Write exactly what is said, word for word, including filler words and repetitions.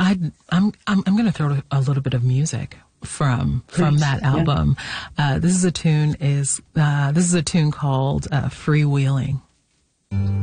I, I'm, I'm, I'm going to throw a little bit of music from Please. from that album. Yeah. Uh, this is a tune is uh, this is a tune called uh, "Freewheeling."